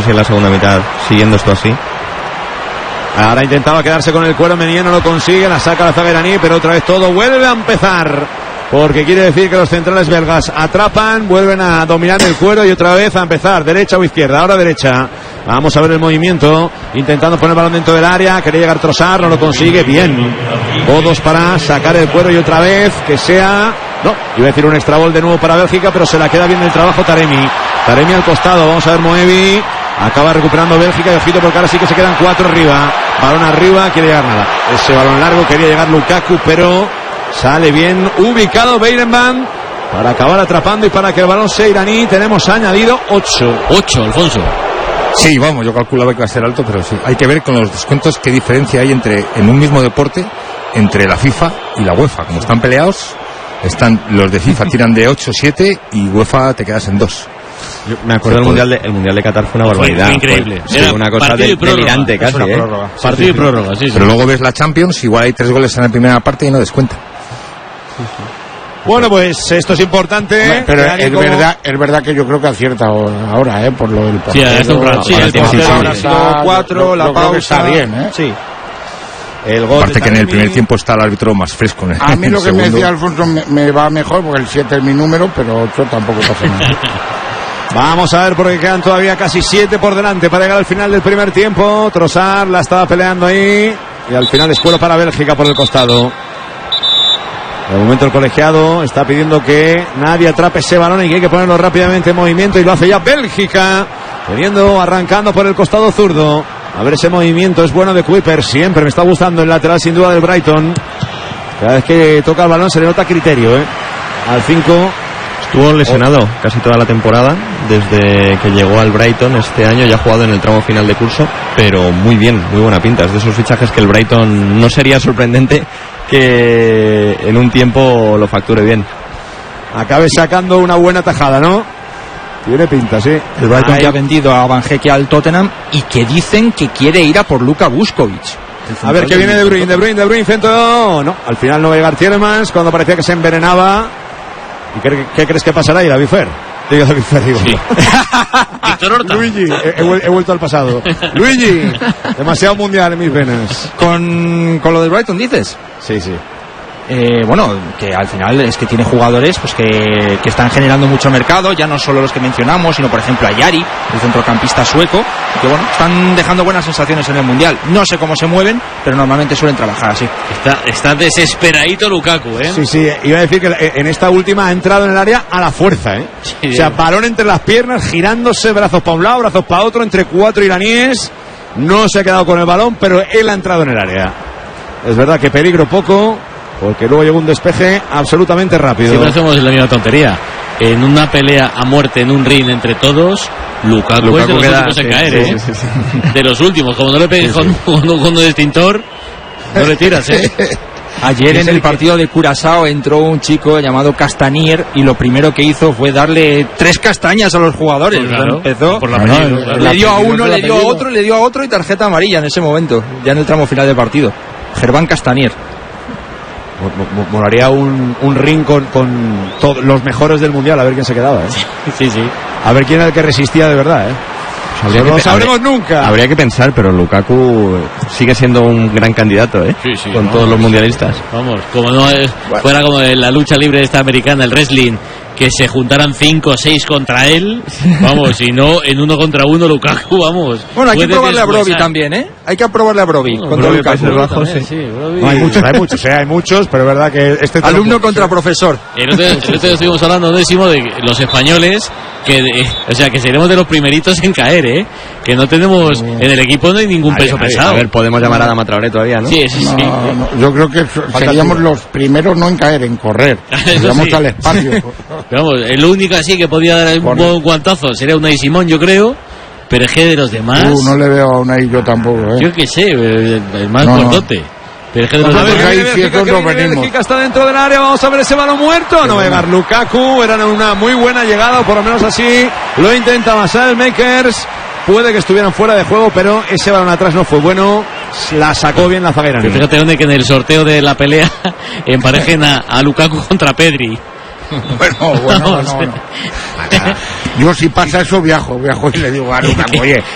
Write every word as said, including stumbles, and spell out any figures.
si en la segunda mitad, siguiendo esto así. Ahora intentaba quedarse con el cuero Menier, no lo consigue, la saca la zaga iraní, pero otra vez todo vuelve a empezar, porque quiere decir que los centrales belgas atrapan, vuelven a dominar el cuero y otra vez a empezar, derecha o izquierda, ahora derecha. Vamos a ver el movimiento, intentando poner el balón dentro del área, quería llegar Trossard, no lo consigue, bien. Todos para sacar el cuero y otra vez que sea, no, iba a decir un extra ball de nuevo para Bélgica, pero se la queda bien el trabajo Taremi. Taremi al costado, vamos a ver Moevi. Acaba recuperando Bélgica y ojito porque ahora sí que se quedan cuatro arriba. Balón arriba, quiere llegar nada. Ese balón largo quería llegar Lukaku, pero sale bien ubicado Beirenband para acabar atrapando y para que el balón sea iraní. Tenemos añadido ocho. ocho, Alfonso. Sí, vamos, yo calculaba que iba a ser alto, pero sí. Hay que ver con los descuentos qué diferencia hay entre en un mismo deporte entre la FIFA y la UEFA. Como están peleados, están los de FIFA tiran de ocho, siete y UEFA te quedas en dos. Yo me acuerdo del mundial de, el mundial de Qatar fue una barbaridad. Fue increíble. Fue, sí, una cosa de, delirante casi. ¿eh? Partido y prórroga, sí, sí. Pero luego ves la Champions, igual hay tres goles en la primera parte y no descuenta. Sí, sí. Bueno, pues esto es importante. Pero es como... verdad, es verdad que yo creo que acierta ahora, ¿eh? Por lo del portero. Sí, es un rato. Sí, el portero ahora ha sido cuatro, la pausa. Está bien, ¿eh? Sí. El gol aparte que en el primer tiempo está el árbitro más fresco. En el, a mí lo que segundo... me decía Alfonso me, me va mejor porque el siete es mi número, pero ocho tampoco pasa nada. Vamos a ver porque quedan todavía casi siete por delante para llegar al final del primer tiempo. Trossard la estaba peleando ahí y al final es cuero para Bélgica por el costado. De momento el colegiado está pidiendo que nadie atrape ese balón y que hay que ponerlo rápidamente en movimiento y lo hace ya Bélgica, teniendo, arrancando por el costado zurdo. A ver ese movimiento, es bueno de Kuiper, siempre me está gustando el lateral sin duda del Brighton. Cada vez que toca el balón se le nota criterio, ¿eh? Al cinco. Estuvo lesionado oh. casi toda la temporada, desde que llegó al Brighton este año, ya ha jugado en el tramo final de curso, pero muy bien, muy buena pinta. Es de esos fichajes que el Brighton no sería sorprendente que en un tiempo lo facture bien. Acabe sacando una buena tajada, ¿no? Tiene pinta, sí. El Brighton Ay. que ha vendido a Van Heeke al Tottenham y que dicen que quiere ir a por Luka Vuskovic. A ver, que viene De Bruyne, De Bruyne, De Bruyne, centro. No, al final no va a llegar Tielemans cuando parecía que se envenenaba. ¿Y qué, qué crees que pasará ahí, David Fer? Digo, David Fer, digo. Sí. Víctor Horta. Luigi, he, he, he vuelto al pasado. Luigi, demasiado mundial en mis venas. ¿Con, con lo del Brighton dices? Sí, sí. Eh, bueno, que al final es que tiene jugadores pues que, que están generando mucho mercado, ya no solo los que mencionamos, sino por ejemplo a Yari, el centrocampista sueco, que bueno, están dejando buenas sensaciones en el Mundial. No sé cómo se mueven, pero normalmente suelen trabajar así. Está, está desesperadito Lukaku, ¿eh? Sí, sí, iba a decir que en esta última ha entrado en el área a la fuerza, ¿eh? Sí, o sea, balón entre las piernas, girándose, brazos para un lado, brazos para otro, entre cuatro iraníes. No se ha quedado con el balón, pero él ha entrado en el área. Es verdad que peligro poco, porque luego llegó un despeje absolutamente rápido. Siempre hacemos la misma tontería. En una pelea a muerte en un ring entre todos, Lukaku, Lukaku es de los queda, últimos en sí, caer, sí, ¿eh? Sí, sí, sí. De los últimos. Como no le pegues sí, sí. con, con, con un extintor, no le tiras, ¿eh? Ayer en el partido de Curazao entró un chico llamado Castanier y lo primero que hizo fue darle tres castañas a los jugadores. Pues claro, empezó, por la no, no, claro. Le dio a uno, le dio a otro, le dio a otro y tarjeta amarilla en ese momento, ya en el tramo final del partido. Gerván Castanier. Molaría un, un ring con, con todos los mejores del mundial, a ver quién se quedaba, ¿eh? Sí, sí. A ver quién era el que resistía de verdad, ¿eh? Pues no lo sabremos habría, nunca. Habría que pensar, pero Lukaku sigue siendo un gran candidato, ¿eh? Sí, sí, con no, todos los mundialistas. Vamos, como no es, bueno. fuera como en la lucha libre esta americana, el wrestling, que se juntaran cinco o seis contra él, vamos, y no en uno contra uno Lukaku, vamos. Bueno, hay que probarle a Broby también, ¿eh? Hay que probarle a Broby bueno, contra Broby Lukaku. Bajo, sí. Sí, Broby. No, hay muchos, hay muchos, ¿eh? Hay muchos, pero es verdad que este... Alumno contra sí. profesor. El otro, el otro día estuvimos hablando, décimo, de los españoles, que de, o sea, que seremos de los primeritos en caer, ¿eh? Que no tenemos, en el equipo no hay ningún peso a ver, pesado. A ver, podemos llamar a Adama Traoré todavía, ¿no? Sí, sí, sí. No, no, yo creo que seríamos los primeros no en caer, en correr. Vamos sí. al espacio. Vamos, el único así que podía dar un Por... buen guantazo sería Unai Simón, yo creo. Pero es que de los demás... Uh, no le veo a Unai yo tampoco, ¿eh? Yo qué sé, el más no, cortote. No. Pero es que de los a demás... ver, Bélgica, no Bélgica está dentro del área, vamos a ver ese balón muerto. No va a llegar Lukaku, era una muy buena llegada, o por lo menos así lo intenta Marcel Makers. Puede que estuvieran fuera de juego, pero ese balón atrás no fue bueno. La sacó bien la zaguera. Fíjate donde que en el sorteo de la pelea emparejen a, a Lukaku contra Pedri. Bueno, bueno, no, no, no. Yo si pasa eso viajo, viajo y le digo a Lukaku, oye,